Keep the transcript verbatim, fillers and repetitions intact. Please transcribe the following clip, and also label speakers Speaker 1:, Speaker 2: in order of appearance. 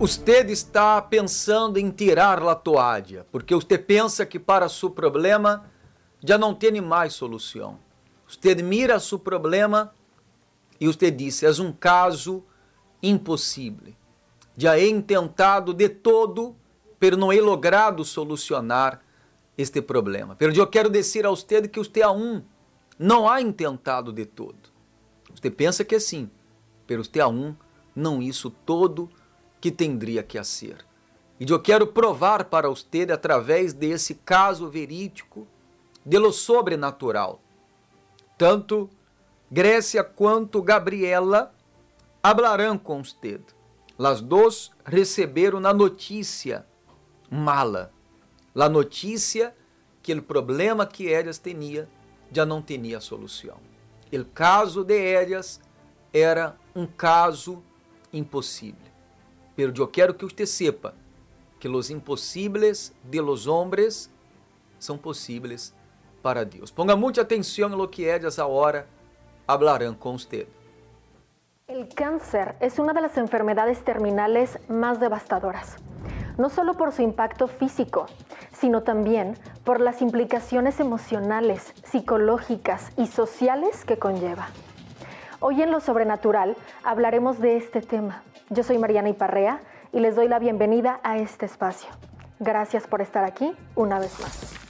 Speaker 1: Usted está pensando em tirar a toalha, porque você pensa que para seu problema já não tem mais solução. Você mira seu problema e você diz, é um caso impossível. Já he tentado de todo, pero não he logrado solucionar este problema. Pero eu quero dizer a você que você aún não ha tentado de todo. Você pensa que sim, pero você aún não isso todo que tendria que ser. E eu quero provar para você, através desse caso verídico, de lo sobrenatural. Tanto Grécia quanto Gabriela hablarão com você. Las dos receberam a notícia mala. A notícia que o problema que elas tinham já não tinha solução. O caso de elas era um caso impossível. Pero eu quero que você sepa que os impossíveis de los hombres são possíveis para Deus. Ponga muita atenção em lo que ellas agora hablarão com você.
Speaker 2: El cáncer es una de las enfermedades terminales más devastadoras, no solo por su impacto físico, sino también por las implicaciones emocionales, psicológicas y sociales que conlleva. Hoy en Lo Sobrenatural hablaremos de este tema. Yo soy Mariana Iparrea y les doy la bienvenida a este espacio. Gracias por estar aquí una vez más.